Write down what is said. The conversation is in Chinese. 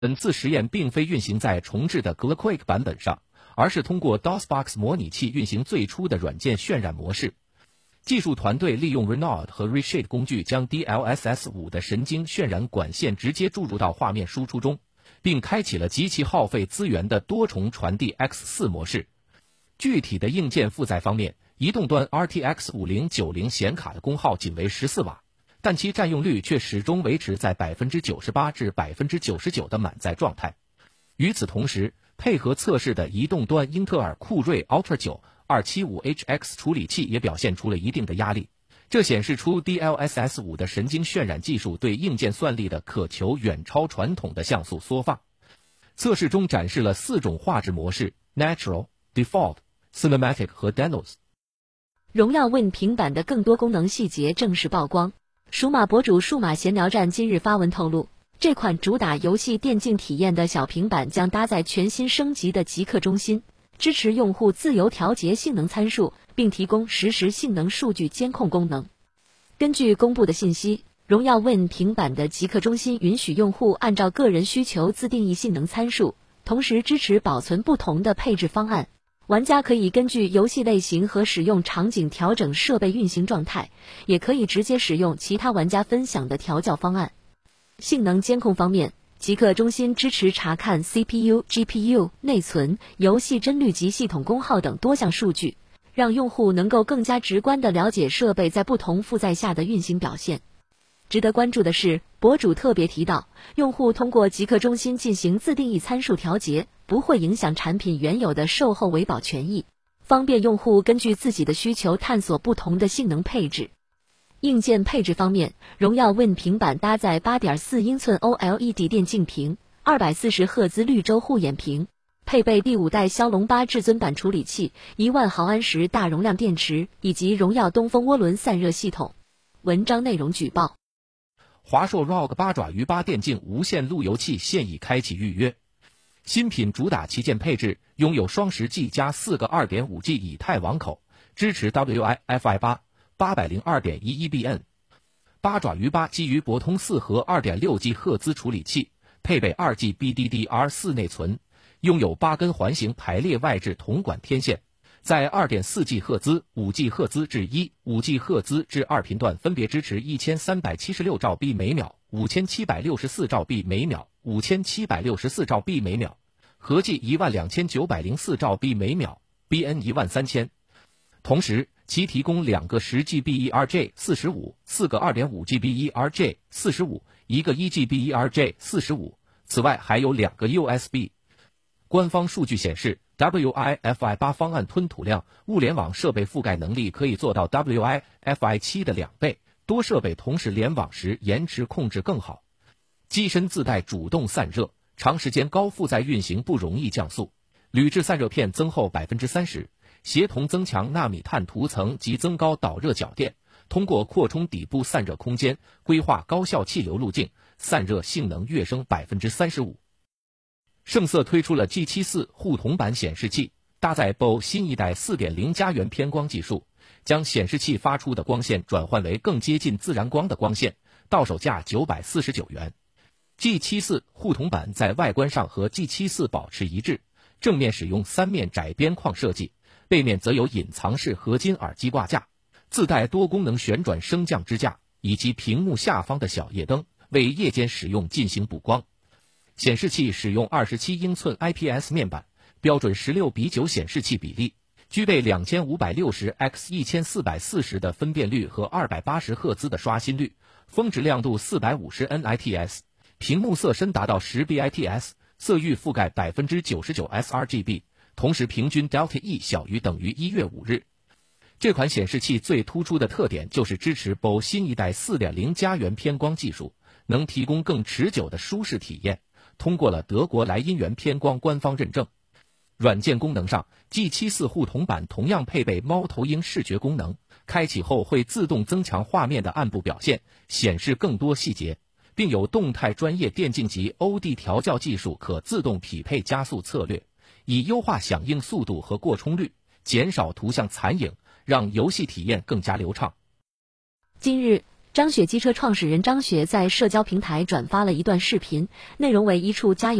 本次实验并非运行在重置的 GLOQUAKE 版本上，而是通过 DOSBox 模拟器运行最初的软件渲染模式。技术团队利用 Renaud 和 Reshade 工具将 DLSS5 的神经渲染管线直接注入到画面输出中，并开启了极其耗费资源的多重传递 X4 模式。具体的硬件负载方面，移动端 RTX 5090显卡的功耗仅为14瓦，但其占用率却始终维持在 98% 至 99% 的满载状态。与此同时，配合测试的移动端英特尔酷睿 Ultra 9 275HX 处理器也表现出了一定的压力，这显示出 DLSS5 的神经渲染技术对硬件算力的渴求远超传统的像素缩放。测试中展示了4种画质模式 Natural、Default、Cinematic 和 Danos。 荣耀 Win 平板的更多功能细节正式曝光。数码博主数码闲聊站今日发文透露，这款主打游戏电竞体验的小平板将搭载全新升级的极客中心，支持用户自由调节性能参数，并提供实时性能数据监控功能。根据公布的信息，荣耀 Win 平板的极客中心允许用户按照个人需求自定义性能参数，同时支持保存不同的配置方案。玩家可以根据游戏类型和使用场景调整设备运行状态，也可以直接使用其他玩家分享的调教方案。性能监控方面，极客中心支持查看 CPU、GPU、内存、游戏帧率及系统功耗等多项数据，让用户能够更加直观地了解设备在不同负载下的运行表现。值得关注的是，博主特别提到，用户通过极客中心进行自定义参数调节，不会影响产品原有的售后维保权益，方便用户根据自己的需求探索不同的性能配置。硬件配置方面，荣耀 Win 平板搭载 8.4 英寸 OLED 电竞屏、240赫兹绿洲护眼屏，配备第5代骁龙8至尊版处理器、1万毫安时大容量电池以及荣耀东风涡轮散热系统。文章内容举报。 华硕 ROG 八爪鱼8电竞无线路由器现已开启预约。新品主打旗舰配置，拥有双10G 加4个 2.5G 以太网口，支持 Wi-Fi 8、802.11bn。八爪鱼8基于博通4核 2.6G 赫兹处理器，配备 2G BDDR4 内存，拥有8根环形排列外置铜管天线，在 2.4G 赫兹、5G 赫兹至1、5G 赫兹至2频段分别支持1376兆 B 每秒、5764兆 B 每秒、5764兆 B 每秒，合计12904兆 B 每秒 ，BN 13000。同时，其提供2个10GB ERJ45、4个 2.5GB ERJ45、1个 1GB ERJ45，此外还有2个 USB。官方数据显示， Wi-Fi 8方案吞吐量、物联网设备覆盖能力可以做到 Wi-Fi 7的2倍，多设备同时联网时延迟控制更好。机身自带主动散热，长时间高负载运行不容易降速。铝制散热片增厚 30%， 协同增强纳米碳涂层及增高导热角垫，通过扩充底部散热空间，规划高效气流路径，散热性能跃升 35%。盛瑟推出了 G74 互铜版显示器，搭载 BO 新一代 4.0 家园偏光技术，将显示器发出的光线转换为更接近自然光的光线，到手价949元。G74 互铜版在外观上和 G74 保持一致，正面使用3面窄边框设计，背面则有隐藏式合金耳机挂架，自带多功能旋转升降支架以及屏幕下方的小夜灯，为夜间使用进行补光。显示器使用27英寸 IPS 面板，标准16:9显示器比例，具备 2560x1440 的分辨率和280赫兹的刷新率，峰值亮度450 nits， 屏幕色深达到10 bits， 色域覆盖 99% sRGB， 同时平均 Delta E 小于等于1月5日。这款显示器最突出的特点就是支持 BO 新一代 4.0 家园偏光技术，能提供更持久的舒适体验，通过了德国莱茵园偏光官方认证。软件功能上， G74 互铜版同样配备猫头鹰视觉功能，开启后会自动增强画面的暗部表现，显示更多细节，并有动态专业电竞级 OD 调教技术可自动匹配加速策略，以优化响应速度和过充率，减少图像残影，让游戏体验更加流畅。 今日张雪机车创始人张雪在社交平台转发了一段视频，内容为一处加油